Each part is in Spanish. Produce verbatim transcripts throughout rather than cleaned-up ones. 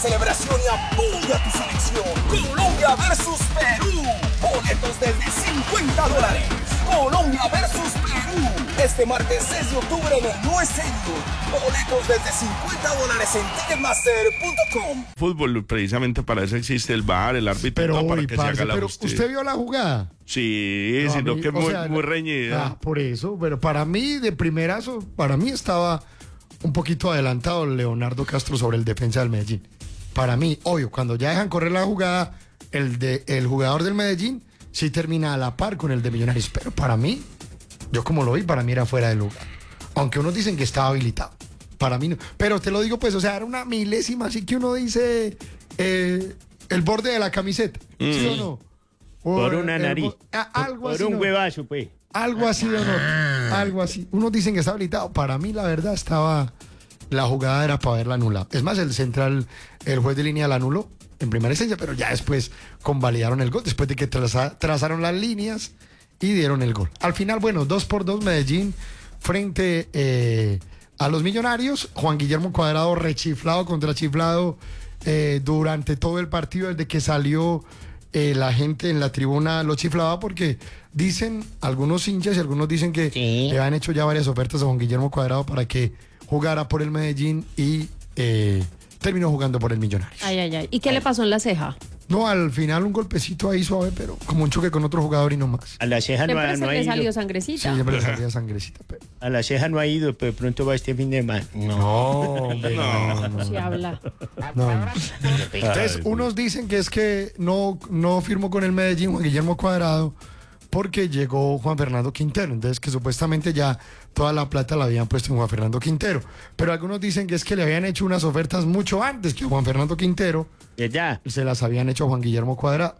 celebración y apoya a tu selección. Colombia versus Perú. Boletos desde cincuenta dólares. Colombia versus Perú. Este martes seis de octubre en el Nue Stadium. Boletos desde cincuenta dólares en ticketmaster punto com. Fútbol, precisamente para eso existe el V A R, el árbitro, pero, todo, para uy, que parce, se haga la pero justicia. ¿usted vio la jugada? Sí, No, sino mí, que o muy, sea, muy reñida. Ah, por eso, pero para mí, de primerazo, para mí estaba un poquito adelantado Leonardo Castro sobre el defensa del Medellín. Para mí, obvio, cuando ya dejan correr la jugada, el, de, el jugador del Medellín sí termina a la par con el de Millonarios. Pero para mí, yo como lo vi, para mí era fuera de lugar. Aunque unos dicen que estaba habilitado. Para mí no. Pero te lo digo, pues, o sea, era una milésima, así que uno dice eh, el borde de la camiseta. Mm. ¿Sí o no? O por una el, nariz. El, algo por así, un ¿no? huevazo, pues. Algo así de nota, algo así. Unos dicen que está habilitado. Para mí, la verdad, estaba. La jugada era para haberla anulado. Es más, el central, el juez de línea la anuló en primera instancia, pero ya después convalidaron el gol, después de que traza, trazaron las líneas y dieron el gol. Al final, bueno, dos por dos Medellín frente eh, a los Millonarios. Juan Guillermo Cuadrado rechiflado contra chiflado eh, durante todo el partido, desde que salió. Eh, la gente en la tribuna lo chiflaba porque dicen algunos hinchas y algunos dicen que sí. Le han hecho ya varias ofertas a Juan Guillermo Cuadrado para que jugara por el Medellín y eh, terminó jugando por el Millonarios. Ay, ay, ay. ¿Y qué ay. le pasó en la ceja? No, al final un golpecito ahí suave, pero como un choque con otro jugador y no más. A la ceja no, siempre ha, no se ha le ido. salió sangrecita. Sí, siempre le salía sangrecita. Pero... A la ceja no ha ido, pero pronto va este fin de semana. No, hombre, no, no, no. Sí habla. No. Entonces, unos dicen que es que no, no firmó con el Medellín Juan Guillermo Cuadrado porque llegó Juan Fernando Quintero. Entonces, que supuestamente ya toda la plata la habían puesto en Juan Fernando Quintero. Pero algunos dicen que es que le habían hecho unas ofertas mucho antes que Juan Fernando Quintero. Ya. Se las habían hecho a Juan Guillermo Cuadrado.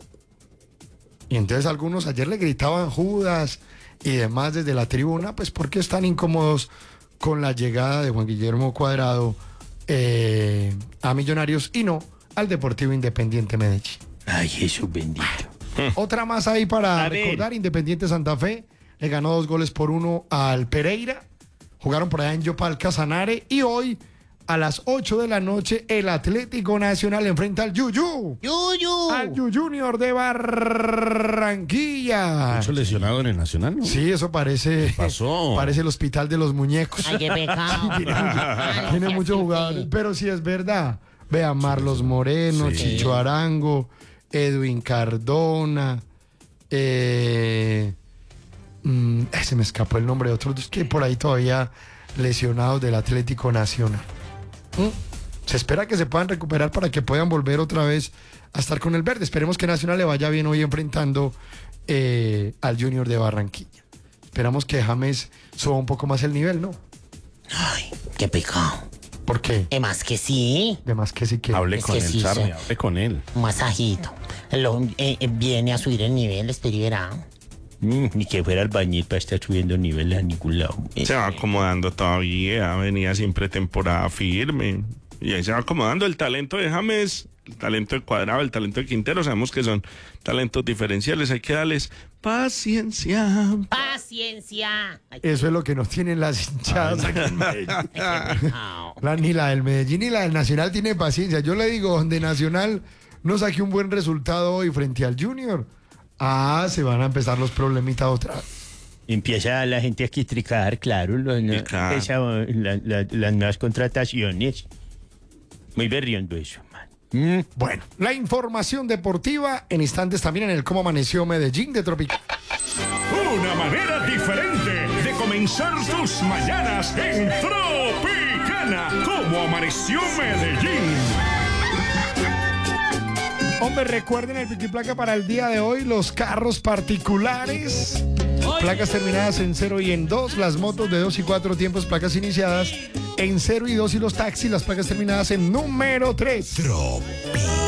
Y entonces algunos ayer le gritaban Judas y demás desde la tribuna, pues porque están incómodos con la llegada de Juan Guillermo Cuadrado eh, a Millonarios y no al Deportivo Independiente Medellín. Ay, Jesús bendito. Otra más ahí para a recordar, ver. Independiente Santa Fe le ganó dos goles por uno al Pereira, jugaron por allá en Yopal Casanare y hoy a las ocho de la noche el Atlético Nacional enfrenta al Yuyu. Yuyu. Al Yuyu Junior de Barranquilla. Mucho lesionado en el Nacional, ¿no? Sí, eso parece. ¿Qué pasó? Parece el hospital de los muñecos. Ay, qué pecado. tiene Ay, tiene qué muchos así, jugadores, sí. pero sí es verdad. Vea, Marlos Moreno, Sí. Chicho Arango, Edwin Cardona, eh, mm, eh, se me escapó el nombre de otros dos que por ahí todavía lesionados del Atlético Nacional. ¿Mm? Se espera que se puedan recuperar para que puedan volver otra vez a estar con el verde. Esperemos que Nacional le vaya bien hoy enfrentando eh, al Junior de Barranquilla. Esperamos que James suba un poco más el nivel, ¿no? Ay, qué pecado. ¿Por qué? Es más que sí. De más que sí que... Hable Es con que él, sí, Sarri, sí. hable con él. Un masajito. Lo, eh, eh, viene a subir el nivel, estoy verá. Mm, ni que fuera albañil para estar subiendo niveles a ningún lado. Se va acomodando todavía, venía siempre temporada firme. Y ahí se va acomodando el talento de James, el talento de Cuadrado, el talento de Quintero. Sabemos que son talentos diferenciales, hay que darles paciencia. ¡Paciencia! Ay, Eso es lo que nos tienen las hinchadas aquí en Medellín. pecado. La, ni la del Medellín ni la del Nacional tiene paciencia. Yo le digo, donde Nacional no saque un buen resultado hoy frente al Junior, ah, se van a empezar los problemitas otra vez. Empieza la gente a quitricar, claro, los, no, Quitricar. esa, la, la, las nuevas contrataciones. Muy berriondo eso, man. Mm. Bueno, la información deportiva en instantes también en el Cómo Amaneció Medellín de Tropical. Una manera diferente de comenzar tus mañanas en Tropicana. Como amaneció Medellín. Hombre, recuerden el pico y placa para el día de hoy, los carros particulares, placas terminadas en cero y en dos, las motos de dos y cuatro tiempos, placas iniciadas en cero y dos y los taxis, las placas terminadas en número tres. Tropical.